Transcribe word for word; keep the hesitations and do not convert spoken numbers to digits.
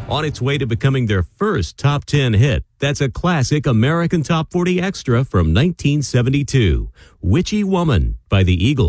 on its way to becoming their first top ten hit. That's a classic American Top forty extra from nineteen seventy-two, Witchy Woman by the Eagles.